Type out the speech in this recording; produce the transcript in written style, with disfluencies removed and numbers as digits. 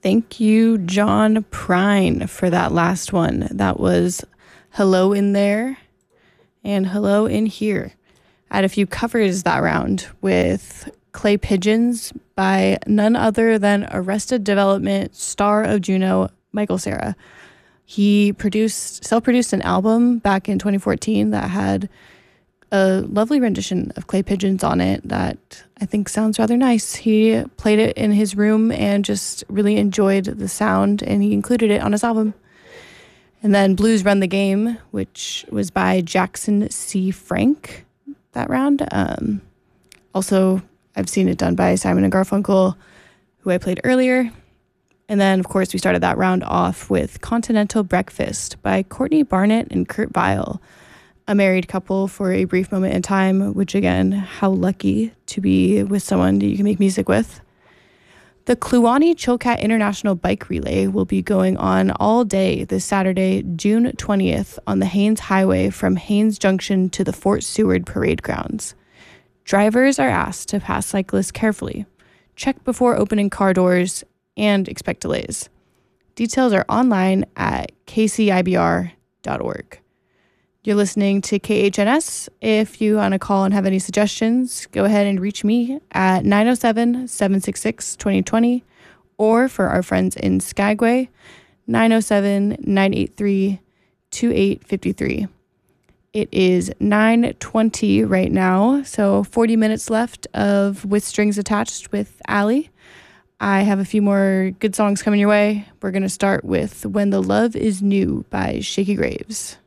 Thank you, John Prine, for that last one. That was Hello in There and Hello in Here. I had a few covers that round with Clay Pigeons by none other than Arrested Development star of Juno, Michael Cera. He self-produced an album back in 2014 that had a lovely rendition of Clay Pigeons on it that I think sounds rather nice. He played it in his room and just really enjoyed the sound, and he included it on his album. And then Blues Run the Game, which was by Jackson C. Frank that round. Also, I've seen it done by Simon and Garfunkel, who I played earlier. And then, of course, we started that round off with Continental Breakfast by Courtney Barnett and Kurt Vile, a married couple for a brief moment in time, which, again, how lucky to be with someone that you can make music with. The Kluane Chilkat International Bike Relay will be going on all day this Saturday, June 20th, on the Haines Highway from Haines Junction to the Fort Seward Parade Grounds. Drivers are asked to pass cyclists carefully, check before opening car doors, and expect delays. Details are online at kcibr.org. You're listening to KHNS. If you want to call and have any suggestions, go ahead and reach me at 907-766-2020, or for our friends in Skagway, 907-983-2853. It is 9:20 right now, so 40 minutes left of With Strings Attached with Allie. I have a few more good songs coming your way. We're going to start with When the Love Is New by Shaky Graves.